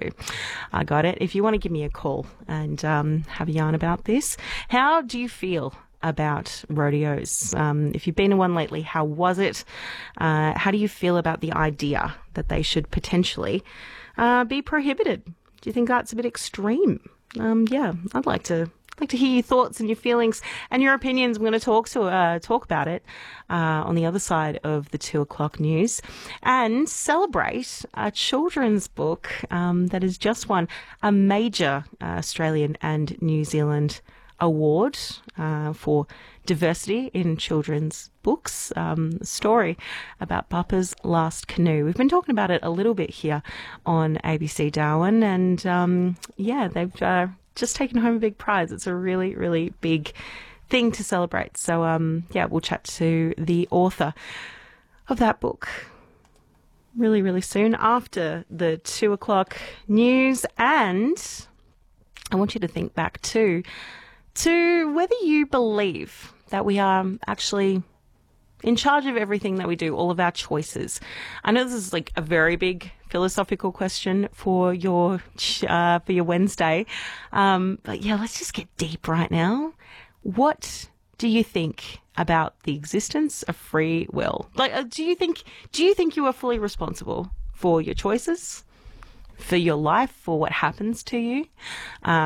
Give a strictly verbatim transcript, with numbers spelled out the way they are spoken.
too. I got it. If you want to give me a call and um, have a yarn about this, how do you feel about rodeos? Um, if you've been to one lately, how was it? Uh, how do you feel about the idea that they should potentially uh, be prohibited? Do you think that's a bit extreme? Um, yeah, I'd like to like to hear your thoughts and your feelings and your opinions. I'm going to talk to uh, talk about it uh, on the other side of the two o'clock news, and celebrate a children's book um, that has just won a major uh, Australian and New Zealand award uh, for diversity in children's books. Um, a story about Papa's Last Canoe. We've been talking about it a little bit here on A B C Darwin, and um, yeah, they've uh, just taken home a big prize. It's a really, really big thing to celebrate. So um, yeah, we'll chat to the author of that book really, really soon after the two o'clock news. And I want you to think back too to whether you believe that we are actually in charge of everything that we do, all of our choices. I know this is like a very big philosophical question for your uh, for your Wednesday, um, but yeah, let's just get deep right now. What do you think about the existence of free will? Like, uh, do you think do you think you are fully responsible for your choices, for your life, for what happens to you? Um,